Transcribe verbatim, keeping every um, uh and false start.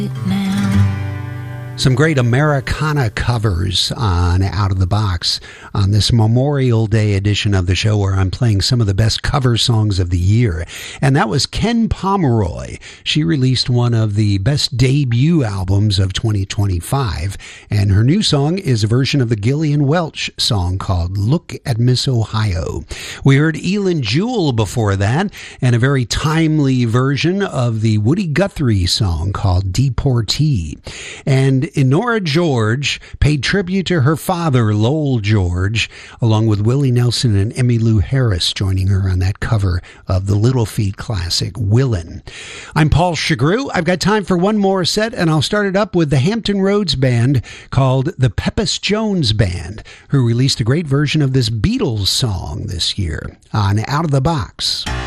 Some great Americana covers on Out of the Box on this Memorial Day edition of the show, where I'm playing some of the best cover songs of the year. And that was Ken Pomeroy. She released one of the best debut albums of twenty twenty-five, and her new song is a version of the Gillian Welch song called Look at Miss Ohio. We heard Elin Jewell before that, and a very timely version of the Woody Guthrie song called Deportee. And Nora George paid tribute to her father, Lowell George, along with Willie Nelson and Emmylou Harris joining her on that cover of the Little Feat classic, Willin'. I'm Paul Chagru. I've got time for one more set, and I'll start it up with the Hampton Roads Band called the Pepys Jones Band, who released a great version of this Beatles song this year on Out of the Box.